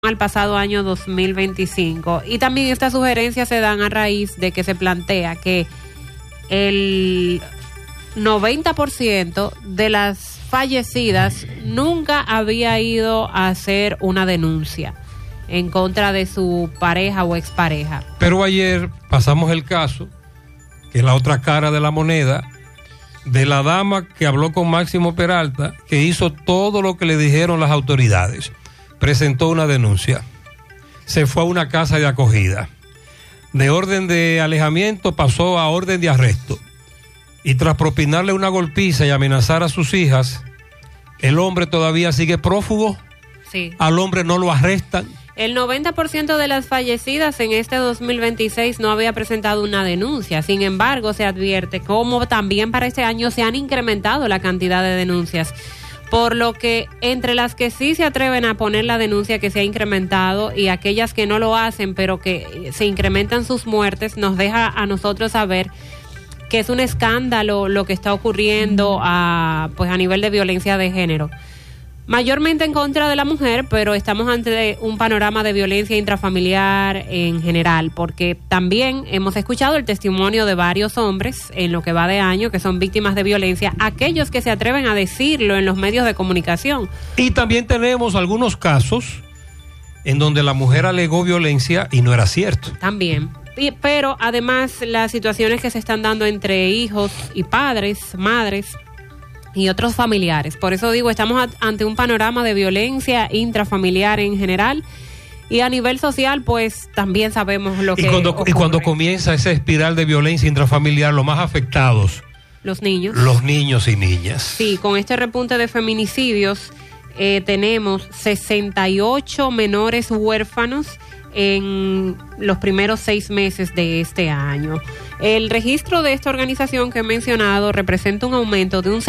al pasado año 2025. Y también estas sugerencias se dan a raíz de que se plantea que el 90% de las fallecidas nunca había ido a hacer una denuncia en contra de su pareja o expareja. Pero ayer pasamos el caso, que es la otra cara de la moneda, de la dama que habló con Máximo Peralta, que hizo todo lo que le dijeron las autoridades. Presentó una denuncia, se fue a una casa de acogida, de orden de alejamiento pasó a orden de arresto, y tras propinarle una golpiza y amenazar a sus hijas, el hombre todavía sigue prófugo. Sí. Al hombre no lo arrestan. El 90% de las fallecidas en este 2026 no había presentado una denuncia. Sin embargo, se advierte cómo también para este año se han incrementado la cantidad de denuncias. Por lo que entre las que sí se atreven a poner la denuncia, que se ha incrementado, y aquellas que no lo hacen pero que se incrementan sus muertes, nos deja a nosotros saber que es un escándalo lo que está ocurriendo a nivel de violencia de género. Mayormente en contra de la mujer, pero estamos ante un panorama de violencia intrafamiliar en general, porque también hemos escuchado el testimonio de varios hombres en lo que va de año que son víctimas de violencia, aquellos que se atreven a decirlo en los medios de comunicación. Y también tenemos algunos casos en donde la mujer alegó violencia y no era cierto. También. Pero además las situaciones que se están dando entre hijos y padres, madres y otros familiares. Por eso digo, estamos ante un panorama de violencia intrafamiliar en general, y a nivel social pues también sabemos lo que ocurre. Y cuando comienza esa espiral de violencia intrafamiliar, los más afectados, los niños y niñas. Sí, con este repunte de feminicidios tenemos 68 menores huérfanos en los primeros 6 meses de este año. El registro de esta organización que he mencionado representa un aumento de un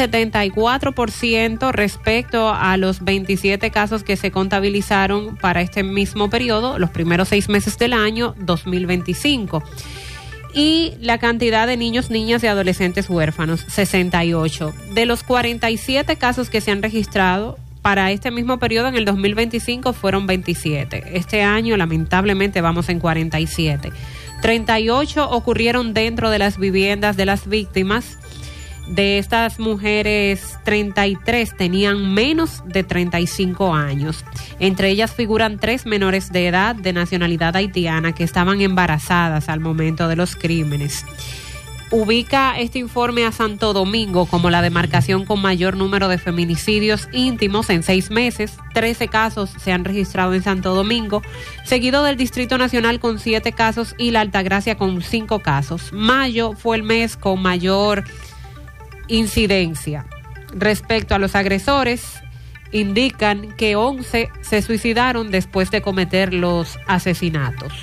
74% respecto a los 27 casos que se contabilizaron para este mismo periodo, los primeros 6 meses del año 2025. Y la cantidad de niños, niñas y adolescentes huérfanos, 68. De los 47 casos que se han registrado para este mismo periodo en el 2025 fueron 27. Este año lamentablemente vamos en 47. 38 ocurrieron dentro de las viviendas de las víctimas. De estas mujeres, 33 tenían menos de 35 años. Entre ellas figuran 3 menores de edad de nacionalidad haitiana que estaban embarazadas al momento de los crímenes. Ubica este informe a Santo Domingo como la demarcación con mayor número de feminicidios íntimos en 6 meses. 13 casos se han registrado en Santo Domingo, seguido del Distrito Nacional con 7 casos y la Altagracia con 5 casos. Mayo fue el mes con mayor incidencia. Respecto a los agresores, indican que 11 se suicidaron después de cometer los asesinatos.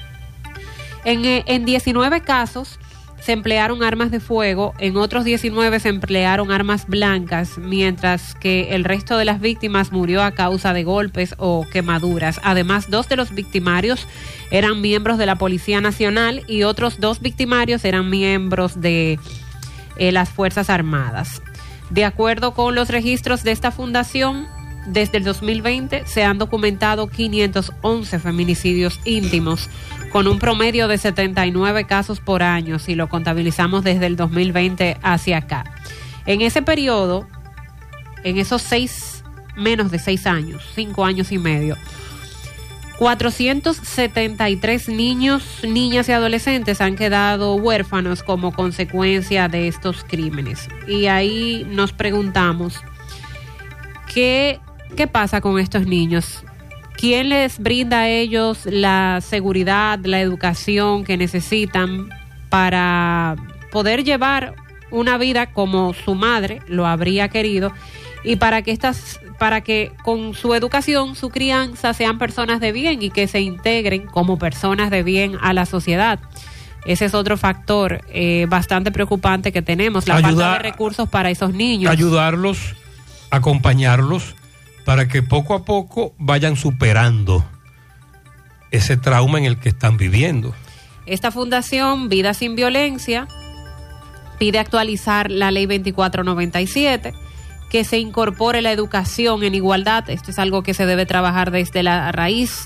En 19 casos se emplearon armas de fuego, en otros 19 se emplearon armas blancas, mientras que el resto de las víctimas murió a causa de golpes o quemaduras. Además, 2 de los victimarios eran miembros de la Policía Nacional y otros 2 victimarios eran miembros de las Fuerzas Armadas. De acuerdo con los registros de esta fundación, desde el 2020 se han documentado 511 feminicidios íntimos, con un promedio de 79 casos por año, si lo contabilizamos desde el 2020 hacia acá. En ese periodo, en esos menos de 6 años, 5 años y medio, 473 niños, niñas y adolescentes han quedado huérfanos como consecuencia de estos crímenes. Y ahí nos preguntamos, ¿qué pasa con estos niños? ¿Quién les brinda a ellos la seguridad, la educación que necesitan para poder llevar una vida como su madre lo habría querido, y para que con su educación, su crianza, sean personas de bien y que se integren como personas de bien a la sociedad? Ese es otro factor bastante preocupante que tenemos, la falta de recursos para esos niños. Ayudarlos, acompañarlos, para que poco a poco vayan superando ese trauma en el que están viviendo. Esta fundación, Vida Sin Violencia, pide actualizar la Ley 2497, que se incorpore la educación en igualdad. Esto es algo que se debe trabajar desde la raíz